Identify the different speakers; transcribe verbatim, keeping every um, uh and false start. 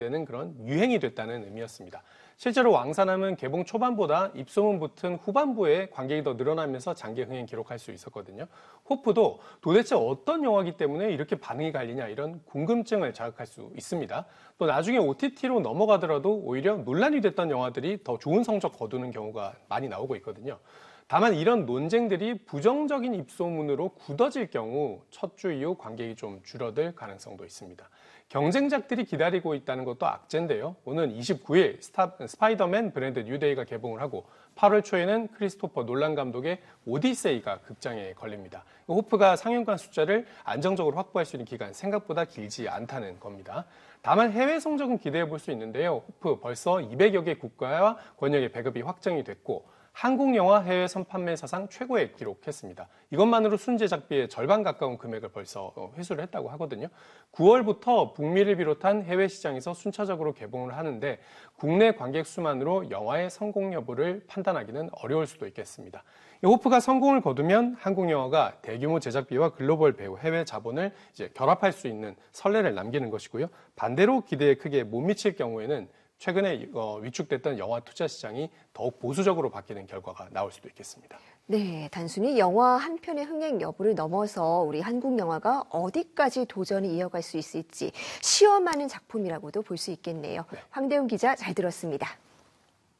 Speaker 1: 되는 그런 유행이 됐다는 의미였습니다. 실제로 왕사남은 개봉 초반보다 입소문 붙은 후반부에 관객이 더 늘어나면서 장기 흥행 기록할 수 있었거든요. 호프도 도대체 어떤 영화이기 때문에 이렇게 반응이 갈리냐 이런 궁금증을 자극할 수 있습니다. 또 나중에 오티티로 넘어가더라도 오히려 논란이 됐던 영화들이 더 좋은 성적 거두는 경우가 많이 나오고 있거든요. 다만 이런 논쟁들이 부정적인 입소문으로 굳어질 경우 첫 주 이후 관객이 좀 줄어들 가능성도 있습니다. 경쟁작들이 기다리고 있다는 것도 악재인데요. 오는 이십구 일 스타, 스파이더맨 브랜드 뉴데이가 개봉을 하고 팔월 초에는 크리스토퍼 놀란 감독의 오디세이가 극장에 걸립니다. 호프가 상영관 숫자를 안정적으로 확보할 수 있는 기간 생각보다 길지 않다는 겁니다. 다만 해외 성적은 기대해 볼 수 있는데요. 호프 벌써 이백여 개 국가와 권역의 배급이 확정이 됐고 한국 영화 해외 선판매 사상 최고액 기록했습니다. 이것만으로 순제작비의 절반 가까운 금액을 벌써 회수를 했다고 하거든요. 구월부터 북미를 비롯한 해외 시장에서 순차적으로 개봉을 하는데 국내 관객 수만으로 영화의 성공 여부를 판단하기는 어려울 수도 있겠습니다. 호프가 성공을 거두면 한국 영화가 대규모 제작비와 글로벌 배우 해외 자본을 이제 결합할 수 있는 선례를 남기는 것이고요. 반대로 기대에 크게 못 미칠 경우에는 최근에 위축됐던 영화 투자 시장이 더욱 보수적으로 바뀌는 결과가 나올 수도 있겠습니다.
Speaker 2: 네, 단순히 영화 한 편의 흥행 여부를 넘어서 우리 한국 영화가 어디까지 도전을 이어갈 수 있을지 시험하는 작품이라고도 볼 수 있겠네요. 네. 황대훈 기자 잘 들었습니다.